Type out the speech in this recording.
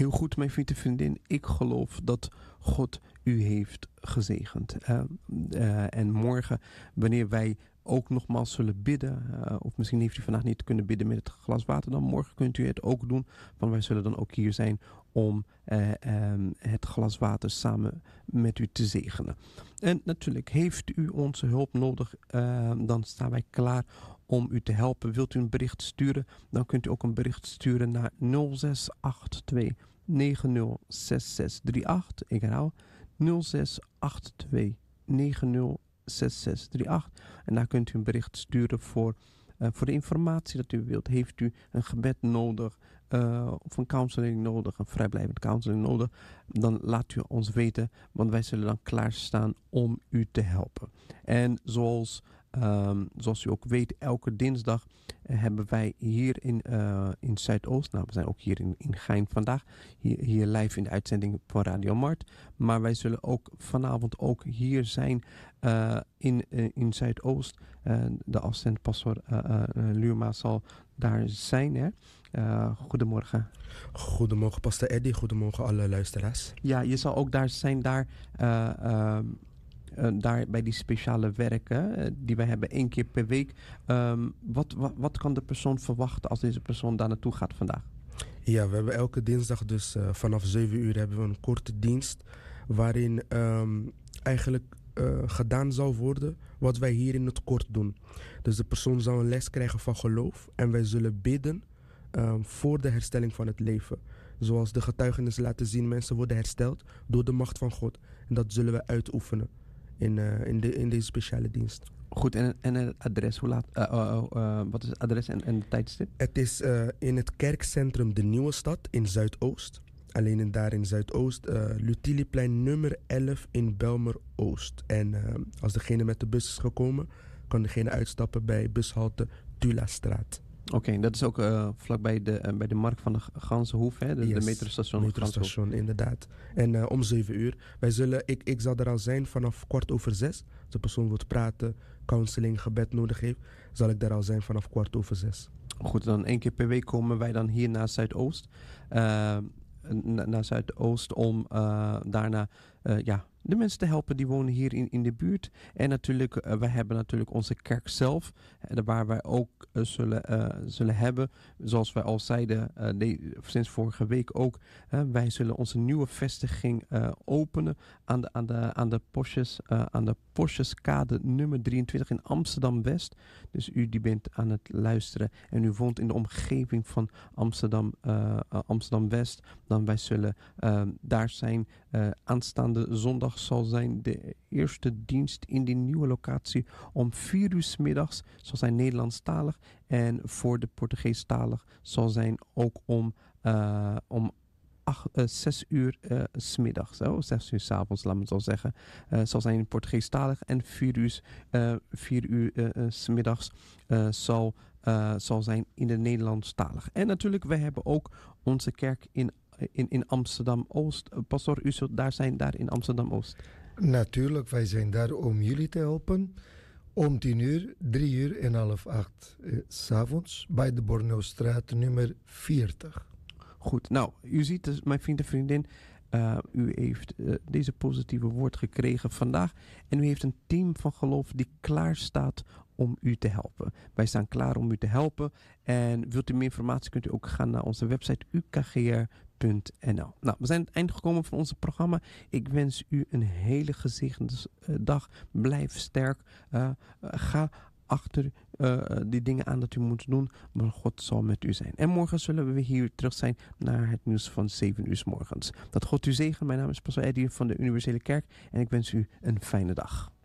Heel goed, mijn vriend en vriendin. Ik geloof dat God u heeft gezegend. En morgen, wanneer wij ook nogmaals zullen bidden, of misschien heeft u vandaag niet kunnen bidden met het glas water, dan morgen kunt u het ook doen. Want wij zullen dan ook hier zijn om het glas water samen met u te zegenen. En natuurlijk, heeft u onze hulp nodig, dan staan wij klaar om u te helpen. Wilt u een bericht sturen, dan kunt u ook een bericht sturen naar 0682 906638. Ik herhaal 0682 906638. En daar kunt u een bericht sturen voor de informatie dat u wilt. Heeft u een gebed nodig of een counseling nodig, een vrijblijvend counseling nodig, dan laat u ons weten, want wij zullen dan klaarstaan om u te helpen. En zoals u ook weet, elke dinsdag hebben wij hier in Zuidoost, nou we zijn ook hier in Gein vandaag, hier live in de uitzending van Radio Mart, maar wij zullen ook vanavond ook hier zijn in Zuidoost. De assistent-pastor Luurma zal daar zijn, hè? Goedemorgen. Goedemorgen, pastor Eddie. Goedemorgen, alle luisteraars. Ja, je zal ook daar zijn, daar bij die speciale werken die wij hebben 1 keer per week. Wat kan de persoon verwachten als deze persoon daar naartoe gaat vandaag? Ja, we hebben elke dinsdag dus vanaf 7 uur hebben we een korte dienst waarin eigenlijk gedaan zal worden wat wij hier in het kort doen. Dus de persoon zal een les krijgen van geloof en wij zullen bidden voor de herstelling van het leven. Zoals de getuigenissen laten zien, mensen worden hersteld door de macht van God. En dat zullen we uitoefenen in deze speciale dienst. Goed, en het adres, wat is het adres en de tijdstip? Het is in het kerkcentrum De Nieuwe Stad in Zuidoost. Alleen daar in Zuidoost, Lutiliplein nummer 11 in Belmer-Oost. En als degene met de bus is gekomen, kan degene uitstappen bij bushalte Tulastraat. Oké, dat is ook vlakbij bij de markt van de Ganzenhoef, hè? De metrostation. Metrostation, inderdaad. En om 7 uur. Ik zal er al zijn vanaf 6:15. Als de persoon wilt praten, counseling, gebed nodig heeft, zal ik daar al zijn vanaf 6:15. Goed, dan 1 keer per week komen wij dan hier naar Zuidoost. Naar Zuidoost om daarna de mensen te helpen die wonen hier in de buurt. En natuurlijk, wij hebben natuurlijk onze kerk zelf, waar wij ook zullen hebben, zoals wij al zeiden, sinds vorige week ook. Wij zullen onze nieuwe vestiging openen aan de Posjeskade nummer 23 in Amsterdam-West. Dus u die bent aan het luisteren en u woont in de omgeving van Amsterdam-West, dan wij zullen daar zijn. Aanstaande zondag zal zijn de eerste dienst in die nieuwe locatie om 4 uur 's middags. Zal zijn Nederlandstalig en voor de Portugeestalig zal zijn ook om 6 uur 's middags, 6 uur 's avonds, laat me het zo zeggen. Zal zijn in Portugeestalig en 4 uur 's middags zal zijn in de Nederlandstalig. En natuurlijk, wij hebben ook onze kerk in Amsterdam-Oost. Pastor, u zult daar in Amsterdam-Oost. Natuurlijk, wij zijn daar om jullie te helpen. Om 10 uur, 3 uur en half 8 s'avonds bij de Borneostraat nummer 40. Goed, nou, u ziet dus, mijn vriend en vriendin, u heeft deze positieve woord gekregen vandaag. En u heeft een team van geloof die klaar staat om u te helpen. Wij staan klaar om u te helpen. En wilt u meer informatie, kunt u ook gaan naar onze website ukgr.nl. Nou, we zijn aan het einde gekomen van ons programma. Ik wens u een hele gezegende dag. Blijf sterk. Ga achter die dingen aan dat u moet doen, maar God zal met u zijn. En morgen zullen we hier terug zijn naar het nieuws van 7 uur 's morgens. Dat God u zegen. Mijn naam is Pastor Eddie van de Universele Kerk en ik wens u een fijne dag.